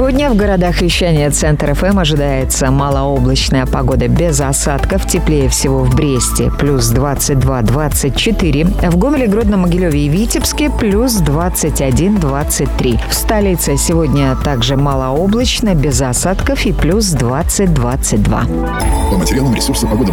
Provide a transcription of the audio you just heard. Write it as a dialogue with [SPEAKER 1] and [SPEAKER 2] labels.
[SPEAKER 1] Сегодня в городах вещания Центр ФМ ожидается малооблачная погода без осадков. Теплее всего в Бресте плюс 22-24. В Гомеле, Гродно, Могилеве и Витебске плюс 21-23. В столице сегодня также малооблачно без осадков и плюс 20-22.
[SPEAKER 2] По материалам ресурса «Погода.бай».